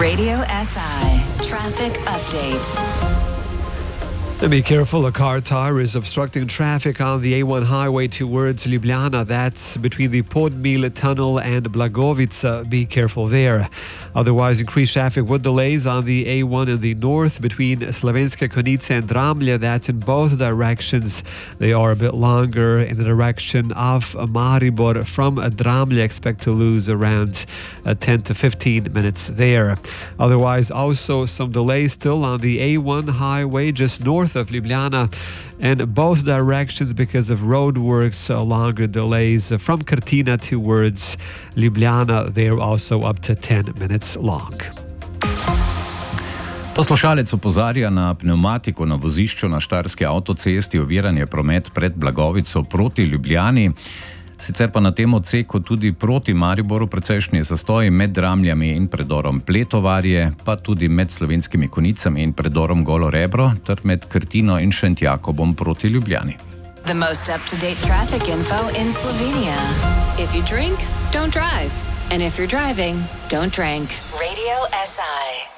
Radio SI Traffic Update. Be careful, a car tire is obstructing traffic on the A1 highway towards Ljubljana. That's between the Podmil tunnel and Blagovica. Be careful there. Otherwise, increased traffic with delays on the A1 in the north between Slovenska Konjica and Dramlje. That's in both directions. They are a bit longer in the direction of Maribor from Dramlje. Expect to lose around 10 to 15 minutes there. Otherwise, also some delays still on the A1 highway just north of Ljubljana in both directions because of roadworks, longer delays from Krtina towards Ljubljana. They're also up to 10 minutes long. Poslušalec opozarja na pneumatiko na vozišču na Štajerski avtocesti, oviranje promet pred Blagovico proti Ljubljani. Sicer pa na tem odseku tudi proti Mariboru precejšnji zastoji med Dramljami in predorom Pletovarje, pa tudi med Slovenskimi Konjicami in predorom Golo Rebro, ter med Krtino in Šentjakobom proti Ljubljani. The most up-to-date traffic info in Slovenia. If you drink, don't drive. And if you're driving, don't drink. Radio SI.